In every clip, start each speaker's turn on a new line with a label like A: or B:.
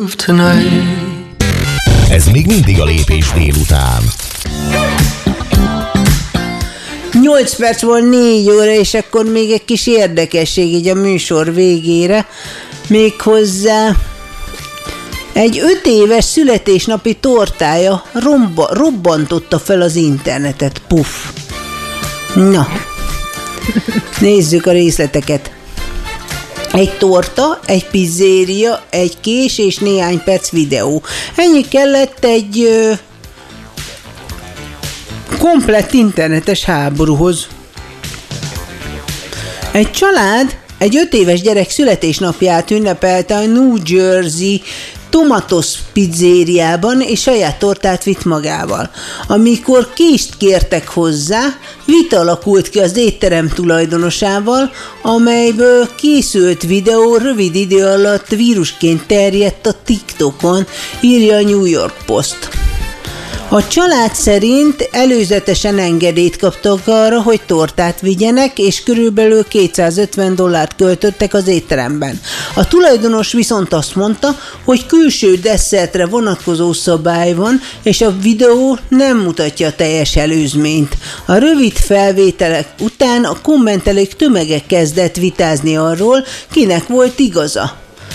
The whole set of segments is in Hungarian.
A: Ez még mindig a Lépés délután.
B: 8 perc volt 4 óra, és akkor még egy kis érdekesség így a műsor végére. Méghozzá egy 5 éves születésnapi tortája robbantotta fel az internetet. Puff. Na, nézzük a részleteket. Egy torta, egy pizzéria, egy kés és néhány perc videó. Ennyi kellett egy komplett internetes háborúhoz. Egy család egy 5 éves gyerek születésnapját ünnepelte a New Jersey Tomatos pizzériában, és saját tortát vitt magával. Amikor kést kértek hozzá, vita alakult ki az étterem tulajdonosával, amelyből készült videó rövid idő alatt vírusként terjedt a TikTokon, írja a New York Post. A család szerint előzetesen engedélyt kaptak arra, hogy tortát vigyenek, és körülbelül $250 költöttek az étteremben. A tulajdonos viszont azt mondta, hogy külső desszertre vonatkozó szabály van, és a videó nem mutatja a teljes előzményt. A rövid felvételek után a kommentelők tömege kezdett vitázni arról, kinek volt igaza.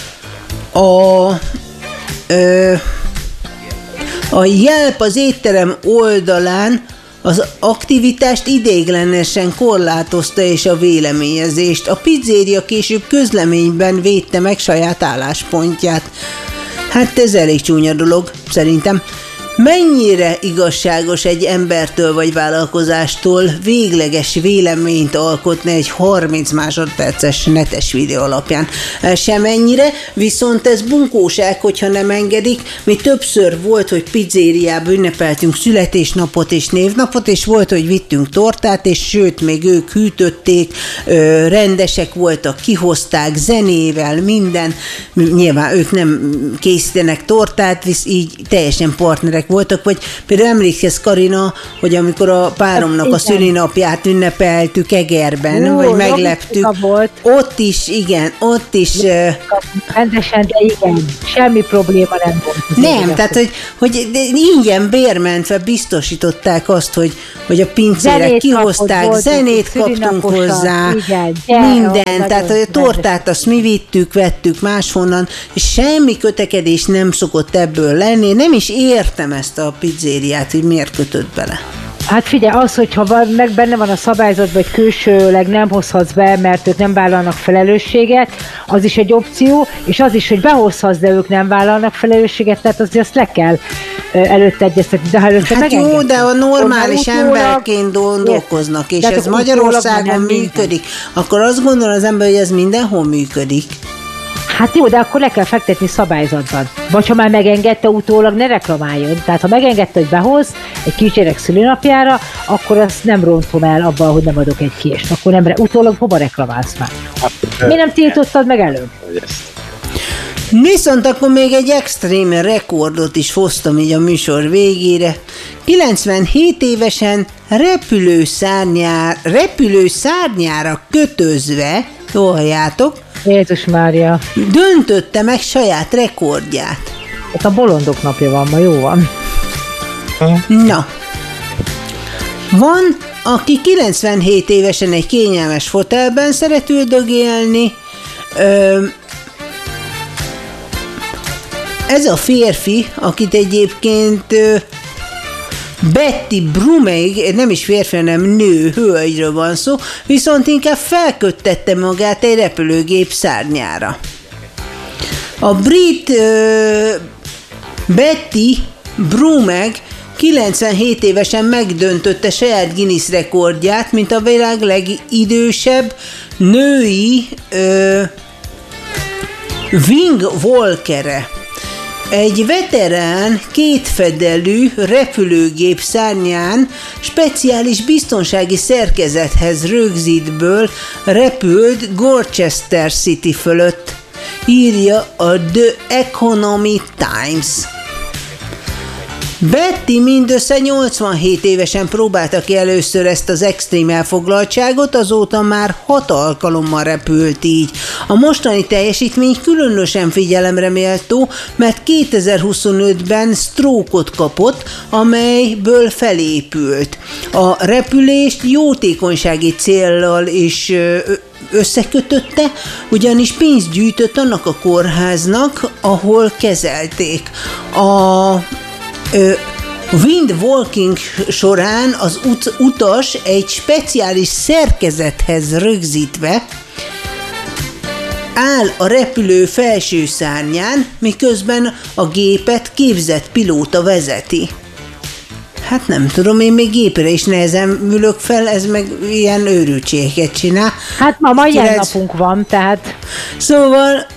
B: A Yelp az étterem oldalán az aktivitást ideiglenesen korlátozta és a véleményezést. A pizzéria később közleményben védte meg saját álláspontját. Hát ez elég csúnya dolog, szerintem. Mennyire igazságos egy embertől vagy vállalkozástól végleges véleményt alkotni egy 30 másodperces netes videó alapján? Semennyire, viszont ez bunkóság, hogyha nem engedik. Mi többször volt, hogy pizzériába ünnepeltünk születésnapot és névnapot, és volt, hogy vittünk tortát, és sőt, még ők hűtötték, rendesek voltak, kihozták zenével, minden. Nyilván ők nem készítenek tortát, így teljesen partnerek voltak, vagy például emlékezz, Karina, hogy amikor a páromnak a szülinapját ünnepeltük Egerben, vagy megleptük, ott is, igen, ott is...
C: Rendesen, de igen, semmi probléma nem volt.
B: Nem, tehát, hogy ingyen bérmentve biztosították azt, hogy a pincérek kihozták, zenét kaptunk hozzá, minden, tehát a tortát azt mi vittük, vettük máshonnan, és semmi kötekedés nem szokott ebből lenni, nem is értem ezt a pizzériát, hogy miért kötött bele.
C: Hát figyelj, az, hogyha meg benne van a szabályzatban, hogy külsőleg nem hozhatsz be, mert ők nem vállalnak felelősséget, az is egy opció, és az is, hogy behozhatsz, de ők nem vállalnak felelősséget, tehát azért azt le kell előtte egyeztetni, de ha előtte
B: hát jó, de a normális emberként gondolkoznak, és ez Magyarországon működik, akkor azt gondol az ember, hogy ez mindenhol működik.
C: Hát jó, de akkor le kell fektetni szabályzatban. Vagy ha már megengedte utólag, ne reklamáljon. Tehát ha megengedte, hogy behoz egy kisgyerek szülinapjára, akkor azt nem rontom el abban, hogy nem adok egy kést. Akkor nem, utólag hova reklamálsz már? Mi nem tiltottad meg előbb?
B: Viszont akkor még egy extrém rekordot is hoztam így a műsor végére. 97 évesen repülőszárnyára kötözve, jól halljátok,
C: Jézus Mária,
B: döntötte meg saját rekordját.
C: Hát a bolondok napja van, ma jó van.
B: Na, van, aki 97 évesen egy kényelmes fotelben szeret üldögélni. Ez a férfi, akit egyébként Betty Brumeg, nem is férfi, hanem nő, hölgyről van szó, viszont inkább felköttette magát egy repülőgép szárnyára. A brit Betty Brumeg 97 évesen megdöntötte saját Guinness rekordját, mint a világ legidősebb női wing walkere. Egy veterán kétfedelű repülőgép szárnyán speciális biztonsági szerkezethez rögzítből repült Gorchester City fölött, írja a The Economic Times. Betty mindössze 87 évesen próbálta ki először ezt az extrém elfoglaltságot, azóta már 6 alkalommal repült így. A mostani teljesítmény különösen figyelemre méltó, mert 2025-ben stroke-ot kapott, amelyből felépült. A repülést jótékonysági céllal is összekötötte, ugyanis pénzt gyűjtött annak a kórháznak, ahol kezelték. A windwalking során az utas egy speciális szerkezethez rögzítve áll a repülő felső szárnyán, miközben a gépet képzett pilóta vezeti. Hát nem tudom, én még gépre is nehezen ülök fel, ez meg ilyen őrültségeket csinál.
C: Hát ma ilyen napunk van, tehát...
B: Szóval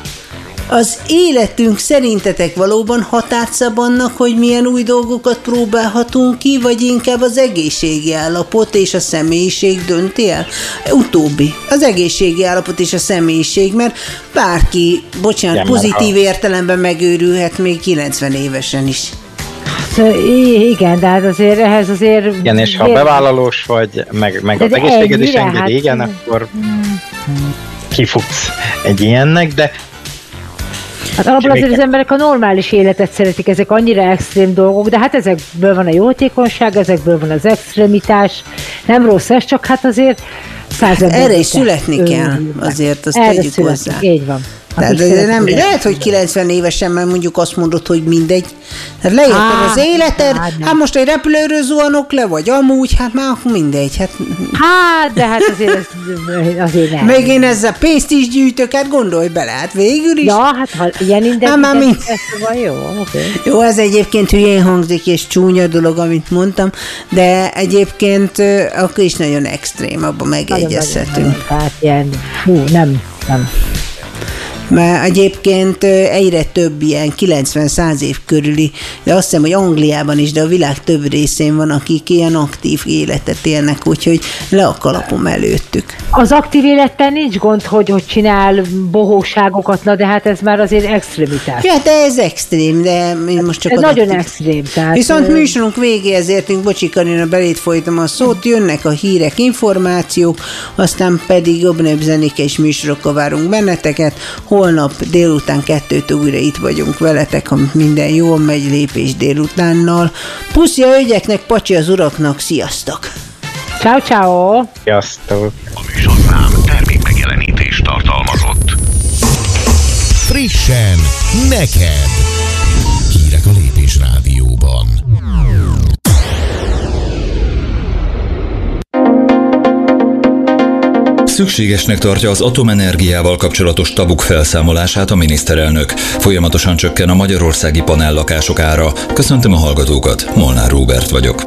B: az életünk szerintetek valóban határt szab annak, hogy milyen új dolgokat próbálhatunk ki, vagy inkább az egészségi állapot és a személyiség dönti el? Utóbbi. Az egészségi állapot és a személyiség, mert bárki, bocsánat, pozitív értelemben megőrülhet még 90 évesen is.
C: Igen, de hát azért ehhez azért...
D: Igen, és ha bevállalós vagy, meg az egészséged is engedi, igen, akkor kifutsz egy ilyennek, de...
C: Hát alapból azért az emberek a normális életet szeretik, ezek annyira extrém dolgok, de hát ezekből van a jótékonyság, ezekből van az extremitás, nem rossz ez, csak hát azért 100 ember.
B: Erre is születni kell, azért azt tegyük hozzá.
C: Így van.
B: Tehát nem, lehet, hogy 90 évesen már mondjuk azt mondod, hogy mindegy. Hát leérted az életed, hát most egy repülőről zuhanok le, vagy amúgy, hát már mindegy. Hát
C: de hát azért nem.
B: Még én ezzel pénzt is gyűjtök, hát gondolj bele, hát végül is.
C: Ja, hát ha ilyen van jó. Okay.
B: Jó, ez egyébként hülyén hangzik, és csúnya dolog, amit mondtam, de egyébként akkor is nagyon extrém, abban megegyezhetünk.
C: Hát ilyen, nem.
B: Mert egyébként egyre több ilyen 90-100 év körüli, de azt hiszem, hogy Angliában is, de a világ több részén van, akik ilyen aktív életet élnek, úgyhogy le a kalapom előttük.
C: Az aktív élettel nincs gond, hogy csinál bohóságokat, na de hát ez már azért extremitás.
B: Ja, de ez extrém, de én most csak
C: ez nagyon extrém. Tehát
B: viszont műsorunk végéhez értünk, bocsi Karina, belét folytam a szót, jönnek a hírek, információk, aztán pedig jobb zenék és műsorokkal várunk benneteket. Holnap délután 2-től újra itt vagyunk veletek, ha minden jól megy, lépés délutánnal. Puszi a hölgyeknek, pacsi az uraknak, sziasztok!
C: Ciao, ciao!
D: Sziasztok!
A: A műsorszám termékmegjelenítést tartalmazott. Frissen, neked! Hírek a Lépés Rádióban.
E: Szükségesnek tartja az atomenergiával kapcsolatos tabuk felszámolását a miniszterelnök. Folyamatosan csökken a magyarországi panellakások ára. Köszöntöm a hallgatókat, Molnár Róbert vagyok.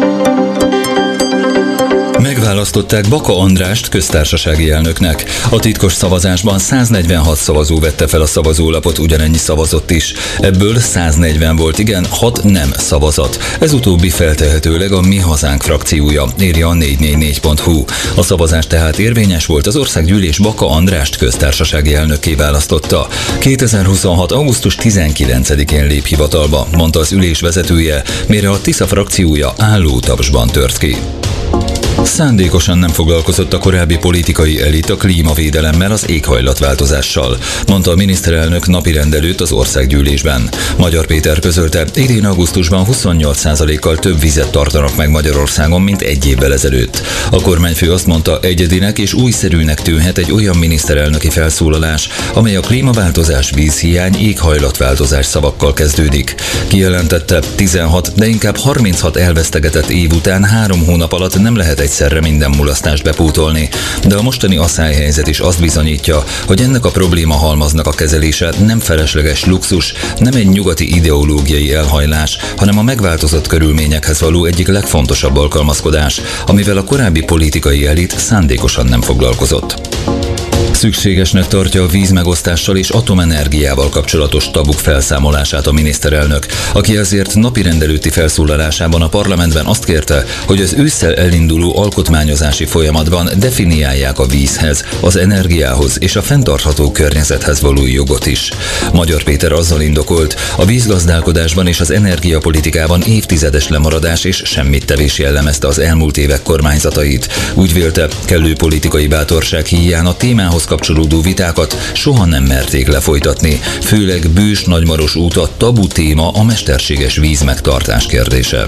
E: Megválasztották Baka Andrást köztársasági elnöknek. A titkos szavazásban 146 szavazó vette fel a szavazólapot, ugyanennyi szavazott is. Ebből 140 volt igen, 6 nem szavazat. Ez utóbbi feltehetőleg a Mi Hazánk frakciója, írja a 444.hu. A szavazás tehát érvényes volt, az országgyűlés Baka Andrást köztársasági elnökké választotta. 2026. augusztus 19-én lép hivatalba, mondta az ülés vezetője, mire a Tisza frakciója álló tapsban tört ki. Szándékosan nem foglalkozott a korábbi politikai elit a klímavédelemmel, az éghajlatváltozással, mondta a miniszterelnök napirend előtt az országgyűlésben. Magyar Péter közölte, idén augusztusban 28%-kal több vizet tartanak meg Magyarországon, mint egy évvel ezelőtt. A kormányfő azt mondta, egyedinek és újszerűnek tűnhet egy olyan miniszterelnöki felszólalás, amely a klímaváltozás, vízhiány, éghajlatváltozás szavakkal kezdődik. Kijelentette, 16, de inkább 36 elvesztegetett év után 3 hónap alatt nem lehet egyszerre minden mulasztást bepótolni, de a mostani asszályhelyzet is azt bizonyítja, hogy ennek a probléma halmaznak a kezelése nem felesleges luxus, nem egy nyugati ideológiai elhajlás, hanem a megváltozott körülményekhez való egyik legfontosabb alkalmazkodás, amivel a korábbi politikai elit szándékosan nem foglalkozott. Szükségesnek tartja a vízmegosztással és atomenergiával kapcsolatos tabuk felszámolását a miniszterelnök, aki ezért napirend előtti felszólalásában a parlamentben azt kérte, hogy az ősszel elinduló alkotmányozási folyamatban definiálják a vízhez, az energiához és a fenntartható környezethez való jogot is. Magyar Péter azzal indokolt, a vízgazdálkodásban és az energiapolitikában évtizedes lemaradás és semmittevés jellemezte az elmúlt évek kormányzatait. Úgy vélte, kellő politikai bátorság híján a témához kapcsolódó vitákat soha nem merték lefolytatni, főleg Bős-Nagymaros út a tabu téma a mesterséges vízmegtartás kérdése.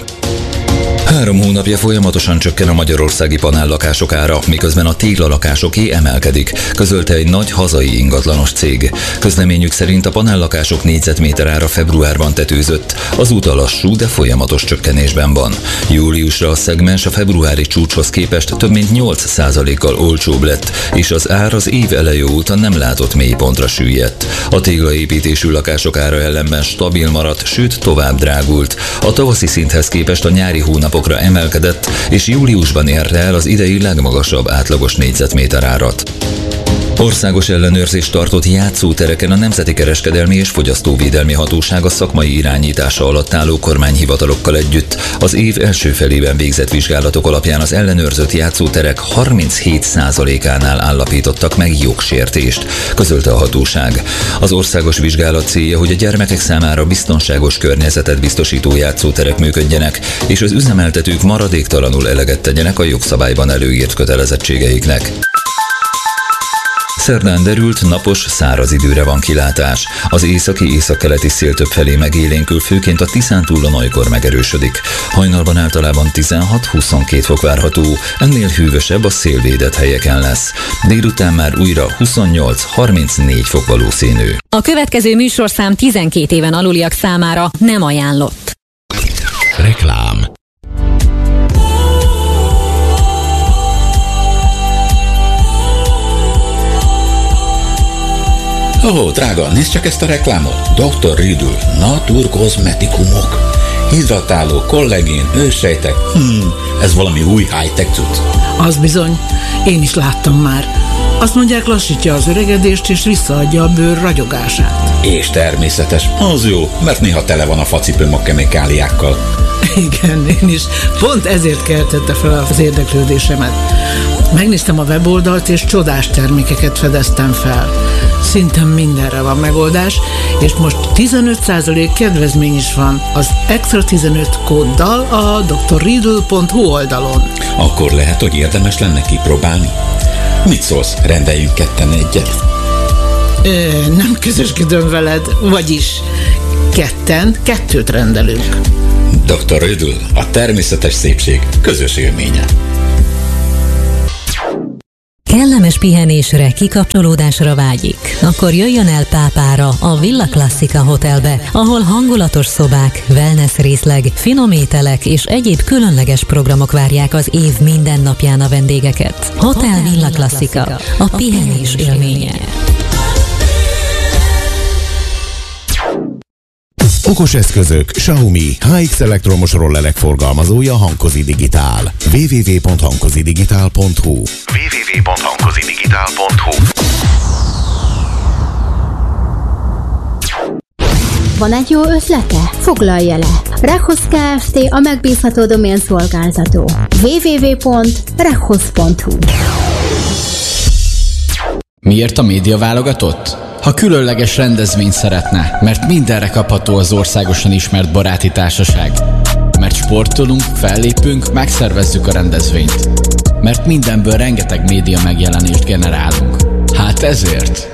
E: 3 hónapja folyamatosan csökken a magyarországi panellakások ára, miközben a téglalakásoké emelkedik, közölte egy nagy hazai ingatlanos cég. Közleményük szerint a panellakások négyzetméter ára februárban tetőzött, azóta lassú, de folyamatos csökkenésben van. Júliusra a szegmens a februári csúcshoz képest több mint 8%-kal olcsóbb lett, és az ár az év eleje óta nem látott mélypontra süllyedt. A téglaépítésű lakások ára ellenben stabil maradt, sőt tovább drágult. A tavaszi szinthez képest a nyári hónapokra emelkedett, és júliusban érte el az idei legmagasabb átlagos négyzetméter árat. Országos ellenőrzést tartott játszótereken a Nemzeti Kereskedelmi és Fogyasztóvédelmi Hatóság a szakmai irányítása alatt álló kormányhivatalokkal együtt. Az év első felében végzett vizsgálatok alapján az ellenőrzött játszóterek 37%-ánál állapítottak meg jogsértést, közölte a hatóság. Az országos vizsgálat célja, hogy a gyermekek számára biztonságos környezetet biztosító játszóterek működjenek, és az üzemeltetők maradéktalanul eleget tegyenek a jogszabályban előírt kötelezettségeiknek. Szerdán derült, napos, száraz időre van kilátás. Az északi-északkeleti szél többfelé megélénkül, főként a Tiszántúlon olykor megerősödik. Hajnalban általában 16-22 fok várható, ennél hűvösebb a szélvédett helyeken lesz. Délután már újra 28-34 fok valószínű.
F: A következő műsorszám 12 éven aluliak számára nem ajánlott.
A: Reklám.
G: Ó, drága, nézd csak ezt a reklámot. Dr. Riddle, naturkozmetikumok. Hidratáló, kollagén, őssejtek. Ez valami új high-tech cucc.
H: Az bizony, én is láttam már. Azt mondják, lassítja az öregedést és visszaadja a bőr ragyogását.
G: És természetes. Az jó, mert néha tele van a facipőm a kemikáliákkal.
H: Igen, én is. Pont ezért keltette fel az érdeklődésemet. Megnéztem a weboldalt, és csodás termékeket fedeztem fel. Szinte mindenre van megoldás, és most 15% kedvezmény is van az Extra 15 kóddal a drriddle.hu oldalon.
G: Akkor lehet, hogy érdemes lenne kipróbálni. Mit szólsz, rendeljünk ketten egyet?
H: Nem közösködöm veled, vagyis kettőt rendelünk.
G: Dr. Riddle, a természetes szépség közös élménye.
F: Kellemes pihenésre, kikapcsolódásra vágyik? Akkor jöjjön el Pápára, a Villa Classica Hotelbe, ahol hangulatos szobák, wellness részleg, finom ételek és egyéb különleges programok várják az év minden napján a vendégeket. Hotel Villa Classica, a pihenés élménye.
A: Okos eszközök, Xiaomi, HX elektromos rollerek forgalmazója Hankozi Digitál. www.hankozidigital.hu www.hankozidigital.hu
I: Van egy jó ötlete? Foglalja le! Rekhoz Kft. A megbízható doménszolgáltató. www.rekhoz.hu
J: Miért a média válogatott? Ha különleges rendezvényt szeretne, mert mindenre kapható az országosan ismert baráti társaság. Mert sportolunk, fellépünk, megszervezzük a rendezvényt. Mert mindenből rengeteg média megjelenést generálunk. Hát ezért!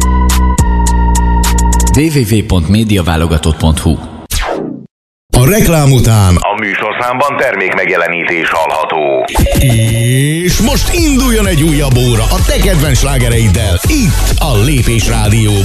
J: www.mediaválogatott.hu
A: A reklám után
K: a műsorszámban termék megjelenítés hallható.
A: És most induljon egy újabb óra a te kedvenc slágereiddel, itt a Lépés Rádióban.